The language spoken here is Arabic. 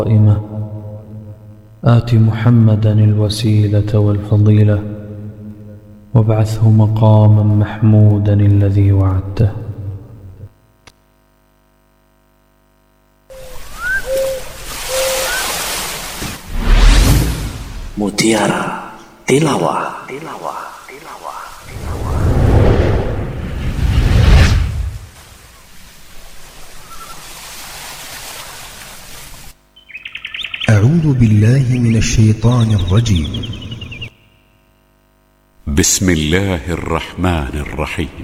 قائمة آت محمدا الوسيلة والفضيلة وابعثه مقاما محمودا الذي وعدته. Mutiara Tilawah. أعوذ بالله من الشيطان الرجيم. بسم الله الرحمن الرحيم.